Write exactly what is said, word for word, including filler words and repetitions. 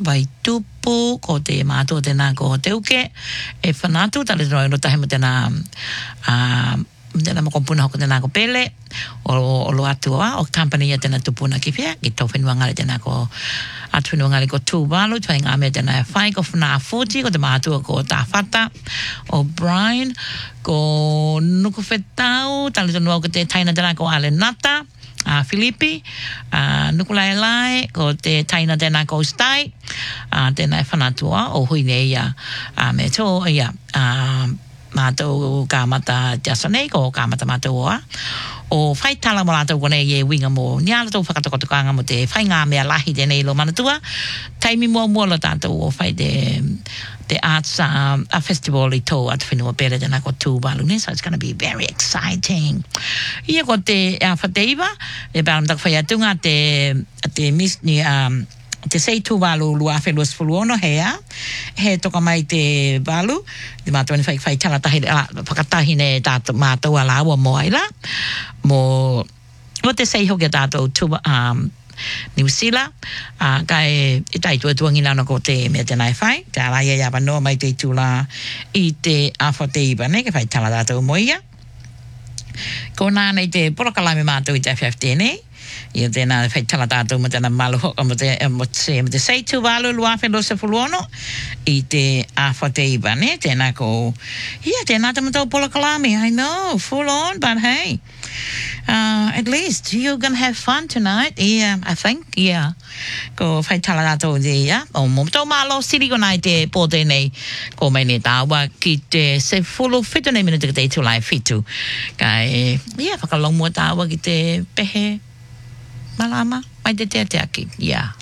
vai tupu ko te mātua tēnā ko te uke e whanatu tale roi no tahe mo tēnā uh, tēnā mo kompuna hoko tēnā ko pele o, o lo atua o company a tēnā tupuna ki pia ki tau whenua ngare tēnā ko atu whenua ngare ko tūwalu tuai ngā mea tēnā e whai ko whanā futi ko te mātua ko tā whata o Brian ko nuku whetau tale tonu au ko te taina tēnā ko Ale Nata Uh, Filipi, uh, nukulai lai, ko te taina tēnā ko stai, uh, tēnā e whanatua, o hui nei ia, uh, me tō ia, uh, mātou ka mata jasanei, ko ka mata mātou oa, o whai tala mo lātou kone e winga mo, niala tō whakatokotokanga mo te whai ngā mea lahi tēnei lo manatua, taimi mua mua lo tātou o whai te, te arts um, a festival i tō at whenua pere tēnā ko tūwalu ne, so it's going to be very exciting. Ia ko te uh, whateiwa, e bāram tak whai atunga te, te mis ni, um, te sei tūwalu lua wheluas fuluono hea, he toka mai te walu, te mātua ni whai whai talatahi, whakatahine tātou mātou a lawa mo aila, mo, o te sei hoki a tātou tūwa, um, New Zealand, uh, kai i tai tua tuangi nana ko te mea tēnai whai, te ala ia ia wanoa mai te tūla i te awha te iwa ne, ke whai tala tātou moia. Ko nānei te porokalame mātou i te F F T ne, ia tēnā whai tala tātou mo tēnā malu hoka mo te, mo te, mo te seitu walu lua whelo se fuluono i te awha te iwa ne, tēnā ko, ia tēnā te matau porokalame, I know, full on, but hey, Uh, at least you're going to have fun tonight. Yeah, I think. Yeah. Ko whai tala rātou te ia. O mo tau mālo siri ko nai te pōte nei. Ko mai ne tāua ki te se fulu whitu nei minuta ki te tūlai whitu. Kai, yeah, whakalong mua tāua ki te pehe malama. Mai te te te aki. Yeah.